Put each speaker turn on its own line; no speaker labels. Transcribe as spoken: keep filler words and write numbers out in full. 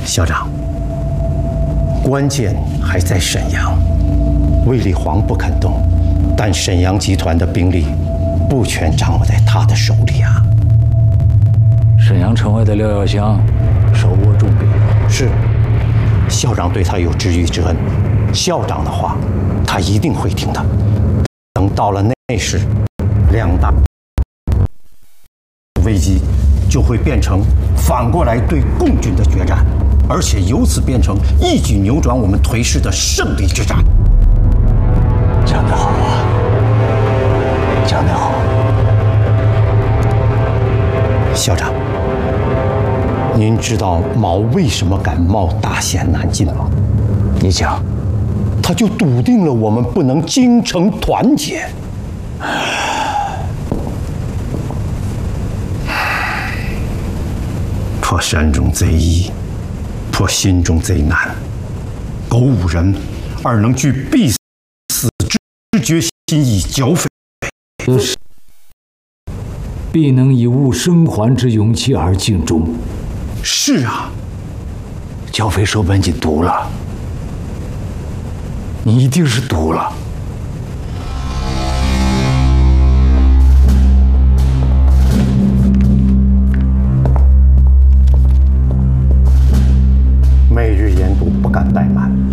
校长，关键还在沈阳。卫立煌不肯动，但沈阳集团的兵力不全掌握在他的手里啊。
沈阳城外的廖耀湘手握重兵，
是。校长对他有知遇之恩，校长的话，他一定会听的。等到了那时，两大危机就会变成反过来对共军的决战，而且由此变成一举扭转我们颓势的胜利之战。
讲得好啊，讲得好。
校长，您知道毛为什么敢冒大险南进吗？
你讲。
他就笃定了我们不能精诚团结。破山中贼易，破心中贼难。苟五人，而能具必死之决心以剿匪，
就是必能以物生还之勇气而尽忠。
是啊，
剿匪手本你读了，你一定是读了。